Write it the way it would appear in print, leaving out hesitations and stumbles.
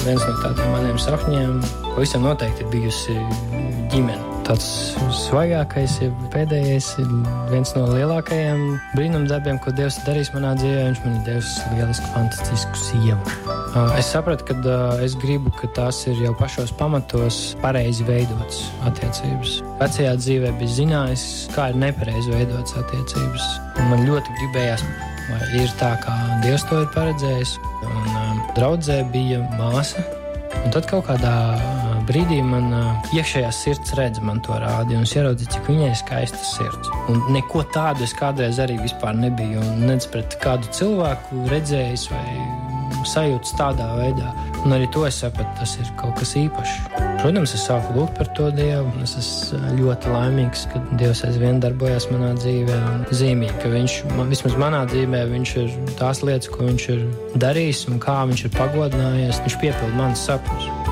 viens no tādiem maniem sapņiem pavisam noteikti ir bijusi ģimene. Tāds svaigākais, pēdējais, viens no lielākajiem brīnumdarbiem, ko Dievs ir darījis manā dzīvē. Viņš man ir devis lielisku, fantastisku sievu. Es sapratu, ka es gribu, ka tās ir jau pašos pamatos pareizi veidotas attiecības. Vecajā dzīvē bija zinājis, kā ir nepareizi veidotas attiecības. Un man ļoti gribējās, vai ir tā, kā Dievs to ir paredzējis. Un draudzē bija māsa. Un tad kaut kādā brīdī man iekšējā sirds redz man to rādīja. Un es ieraudzīju, cik viņai ir skaista sirds. Un neko tādu es kādreiz arī vispār nebiju. Un nec pret kādu cilvēku redzējis vai sajūtas tādā veidā. Un arī to es sapratu, tas ir kaut kas īpašs. Protams, es sāku lūgt par to Dievu. Es esmu ļoti laimīgs, ka Dievs aizvien darbojas manā dzīvē. Un zīmīgi, ka viņš, vismaz manā dzīvē, viņš ir tās lietas, ko viņš ir darījis un kā viņš ir pagodinājies. Viņš piepilda manas sapņus.